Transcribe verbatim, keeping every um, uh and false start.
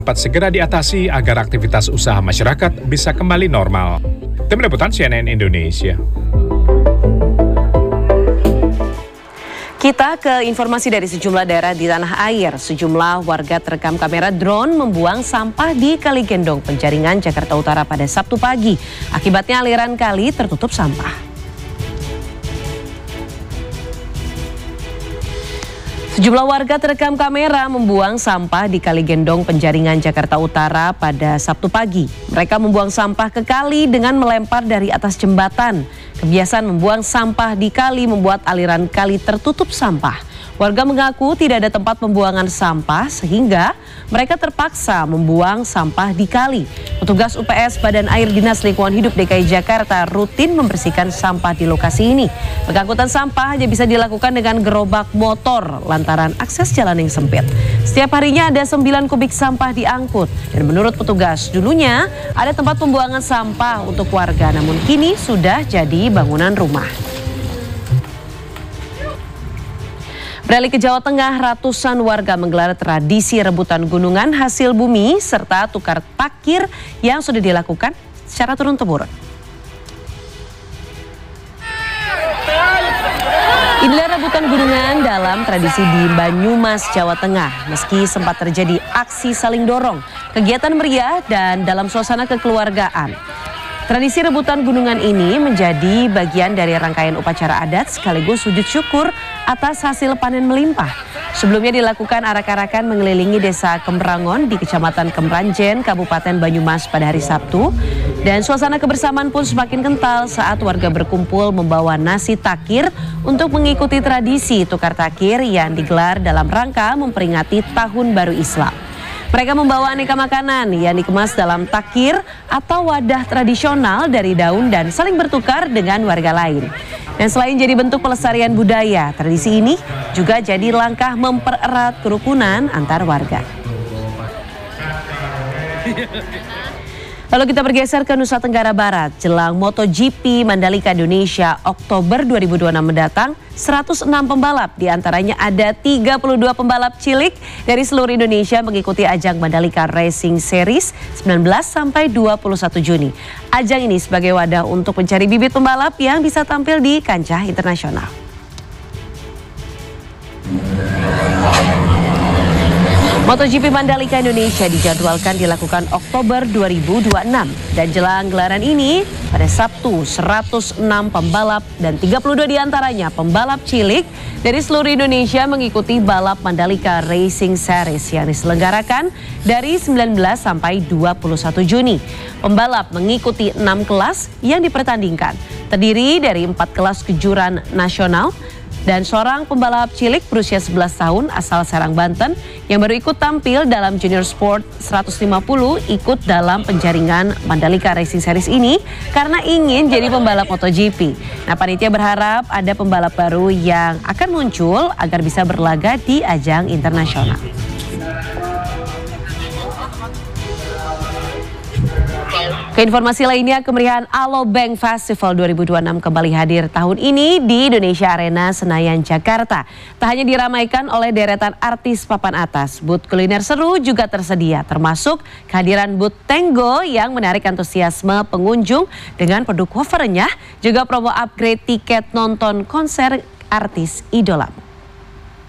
dapat segera diatasi agar aktivitas usaha masyarakat bisa kembali normal. Tim Liputan C N N Indonesia. Kita ke informasi dari sejumlah daerah di tanah air. Sejumlah warga terekam kamera drone membuang sampah di Kali Gendong, Penjaringan, Jakarta Utara pada Sabtu pagi. Akibatnya aliran kali tertutup sampah. Sejumlah warga terekam kamera membuang sampah di Kali Gendong, Penjaringan, Jakarta Utara pada Sabtu pagi. Mereka membuang sampah ke kali dengan melempar dari atas jembatan. Kebiasaan membuang sampah di kali membuat aliran kali tertutup sampah. Warga mengaku tidak ada tempat pembuangan sampah sehingga mereka terpaksa membuang sampah di kali. Petugas U P S Badan Air Dinas Lingkungan Hidup D K I Jakarta rutin membersihkan sampah di lokasi ini. Pengangkutan sampah hanya bisa dilakukan dengan gerobak motor lantaran akses jalan yang sempit. Setiap harinya ada sembilan kubik sampah diangkut. Dan menurut petugas, dulunya ada tempat pembuangan sampah untuk warga, namun kini sudah jadi bangunan rumah. Beralih ke Jawa Tengah, ratusan warga menggelar tradisi rebutan gunungan hasil bumi serta tukar takir yang sudah dilakukan secara turun-temurun. Inilah rebutan gunungan dalam tradisi di Banyumas, Jawa Tengah. Meski sempat terjadi aksi saling dorong, kegiatan meriah dan dalam suasana kekeluargaan. Tradisi rebutan gunungan ini menjadi bagian dari rangkaian upacara adat sekaligus sujud syukur atas hasil panen melimpah. Sebelumnya dilakukan arak-arakan mengelilingi desa Kemrangon di Kecamatan Kemranjen, Kabupaten Banyumas pada hari Sabtu. Dan suasana kebersamaan pun semakin kental saat warga berkumpul membawa nasi takir untuk mengikuti tradisi tukar takir yang digelar dalam rangka memperingati Tahun Baru Islam. Mereka membawa aneka makanan yang dikemas dalam takir atau wadah tradisional dari daun dan saling bertukar dengan warga lain. Dan selain jadi bentuk pelestarian budaya, tradisi ini juga jadi langkah mempererat kerukunan antar warga. Lalu kita bergeser ke Nusa Tenggara Barat. Jelang MotoGP Mandalika Indonesia Oktober dua ribu dua puluh enam mendatang, seratus enam pembalap, diantaranya ada tiga puluh dua pembalap cilik dari seluruh Indonesia mengikuti ajang Mandalika Racing Series sembilan belas sampai dua puluh satu Juni. Ajang ini sebagai wadah untuk mencari bibit pembalap yang bisa tampil di kancah internasional. MotoGP Mandalika Indonesia dijadwalkan dilakukan Oktober dua ribu dua puluh enam dan jelang gelaran ini pada Sabtu seratus enam pembalap dan tiga puluh dua diantaranya pembalap cilik dari seluruh Indonesia mengikuti balap Mandalika Racing Series yang diselenggarakan dari sembilan belas sampai dua puluh satu Juni. Pembalap mengikuti enam kelas yang dipertandingkan, terdiri dari empat kelas kejuaraan nasional dan seorang pembalap cilik berusia sebelas tahun asal Serang, Banten yang baru ikut tampil dalam Junior Sport seratus lima puluh ikut dalam penjaringan Mandalika Racing Series ini karena ingin jadi pembalap MotoGP. Nah, panitia berharap ada pembalap baru yang akan muncul agar bisa berlaga di ajang internasional. Ke informasi lainnya, kemeriahan Alobank Festival dua ribu dua puluh enam kembali hadir tahun ini di Indonesia Arena, Senayan, Jakarta. Tak hanya diramaikan oleh deretan artis papan atas, booth kuliner seru juga tersedia, termasuk kehadiran booth Tango yang menarik antusiasme pengunjung dengan produk covernya, juga promo upgrade tiket nonton konser artis idolamu.